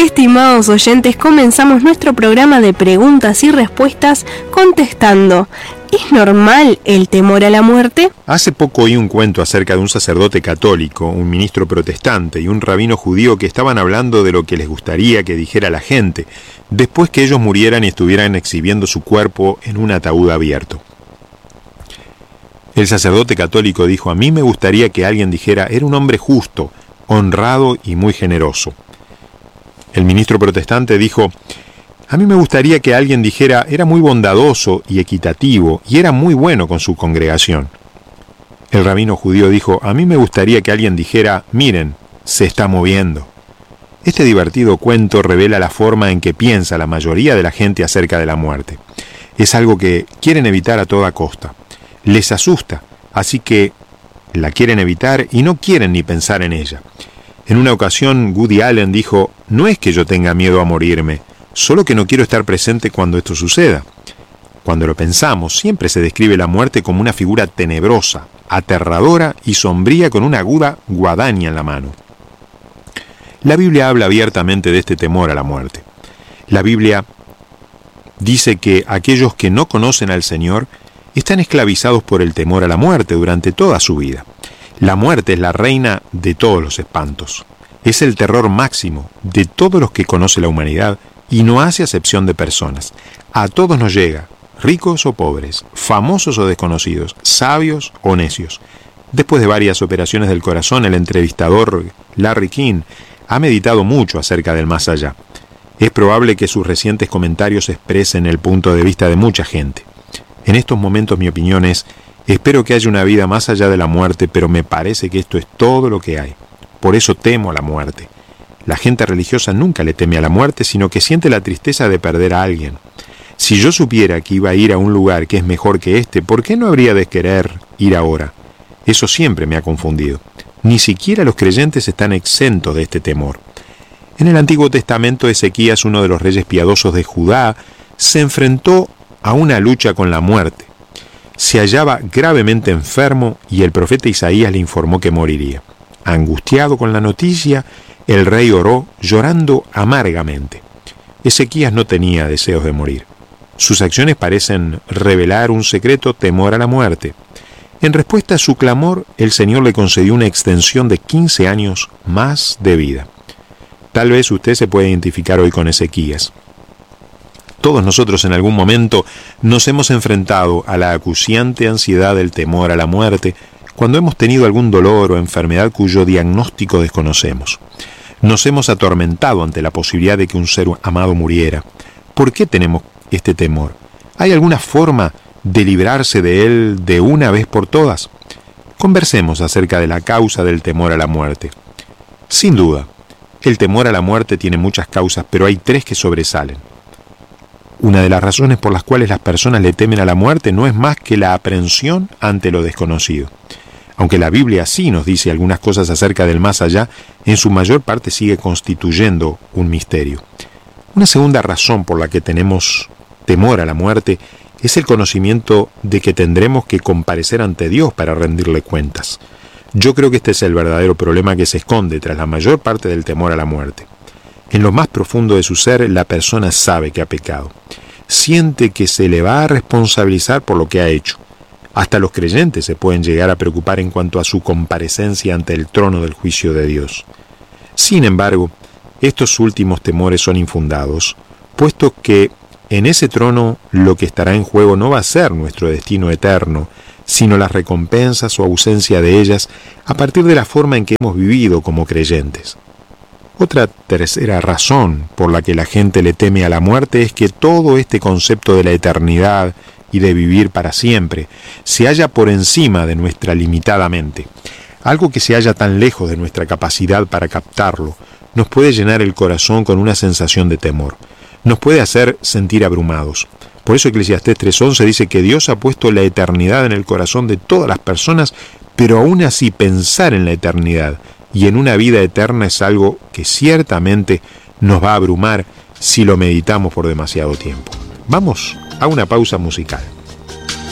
Estimados oyentes, comenzamos nuestro programa de preguntas y respuestas contestando: ¿es normal el temor a la muerte? Hace poco oí un cuento acerca de un sacerdote católico, un ministro protestante y un rabino judío que estaban hablando de lo que les gustaría que dijera la gente después que ellos murieran y estuvieran exhibiendo su cuerpo en un ataúd abierto. El sacerdote católico dijo: a mí me gustaría que alguien dijera, era un hombre justo, honrado y muy generoso. El ministro protestante dijo: a mí me gustaría que alguien dijera, era muy bondadoso y equitativo y era muy bueno con su congregación. El rabino judío dijo: a mí me gustaría que alguien dijera, miren, se está moviendo. Este divertido cuento revela la forma en que piensa la mayoría de la gente acerca de la muerte. Es algo que quieren evitar a toda costa. Les asusta, así que la quieren evitar y no quieren ni pensar en ella. En una ocasión, Woody Allen dijo: no es que yo tenga miedo a morirme, solo que no quiero estar presente cuando esto suceda. Cuando lo pensamos, siempre se describe la muerte como una figura tenebrosa, aterradora y sombría con una aguda guadaña en la mano. La Biblia habla abiertamente de este temor a la muerte. La Biblia dice que aquellos que no conocen al Señor están esclavizados por el temor a la muerte durante toda su vida. La muerte es la reina de todos los espantos. Es el terror máximo de todos los que conoce la humanidad y no hace acepción de personas. A todos nos llega, ricos o pobres, famosos o desconocidos, sabios o necios. Después de varias operaciones del corazón, el entrevistador Larry King ha meditado mucho acerca del más allá. Es probable que sus recientes comentarios expresen el punto de vista de mucha gente. En estos momentos mi opinión es: espero que haya una vida más allá de la muerte, pero me parece que esto es todo lo que hay. Por eso temo a la muerte. La gente religiosa nunca le teme a la muerte, sino que siente la tristeza de perder a alguien. Si yo supiera que iba a ir a un lugar que es mejor que este, ¿por qué no habría de querer ir ahora? Eso siempre me ha confundido. Ni siquiera los creyentes están exentos de este temor. En el Antiguo Testamento, Ezequías, uno de los reyes piadosos de Judá, se enfrentó a una lucha con la muerte. Se hallaba gravemente enfermo y el profeta Isaías le informó que moriría. Angustiado con la noticia, el rey oró, llorando amargamente. Ezequías no tenía deseos de morir. Sus acciones parecen revelar un secreto temor a la muerte. En respuesta a su clamor, el Señor le concedió una extensión de 15 años más de vida. Tal vez usted se pueda identificar hoy con Ezequías. Todos nosotros en algún momento nos hemos enfrentado a la acuciante ansiedad del temor a la muerte cuando hemos tenido algún dolor o enfermedad cuyo diagnóstico desconocemos. Nos hemos atormentado ante la posibilidad de que un ser amado muriera. ¿Por qué tenemos este temor? ¿Hay alguna forma de librarse de él de una vez por todas? Conversemos acerca de la causa del temor a la muerte. Sin duda, el temor a la muerte tiene muchas causas, pero hay 3 que sobresalen. Una de las razones por las cuales las personas le temen a la muerte no es más que la aprensión ante lo desconocido. Aunque la Biblia sí nos dice algunas cosas acerca del más allá, en su mayor parte sigue constituyendo un misterio. Una segunda razón por la que tenemos temor a la muerte es el conocimiento de que tendremos que comparecer ante Dios para rendirle cuentas. Yo creo que este es el verdadero problema que se esconde tras la mayor parte del temor a la muerte. En lo más profundo de su ser, la persona sabe que ha pecado. Siente que se le va a responsabilizar por lo que ha hecho. Hasta los creyentes se pueden llegar a preocupar en cuanto a su comparecencia ante el trono del juicio de Dios. Sin embargo, estos últimos temores son infundados, puesto que en ese trono lo que estará en juego no va a ser nuestro destino eterno, sino las recompensas o ausencia de ellas a partir de la forma en que hemos vivido como creyentes. Otra tercera razón por la que la gente le teme a la muerte es que todo este concepto de la eternidad y de vivir para siempre se halla por encima de nuestra limitada mente. Algo que se halla tan lejos de nuestra capacidad para captarlo nos puede llenar el corazón con una sensación de temor. Nos puede hacer sentir abrumados. Por eso Eclesiastés 3:11 dice que Dios ha puesto la eternidad en el corazón de todas las personas, pero aún así pensar en la eternidad y en una vida eterna es algo que ciertamente nos va a abrumar si lo meditamos por demasiado tiempo. Vamos a una pausa musical.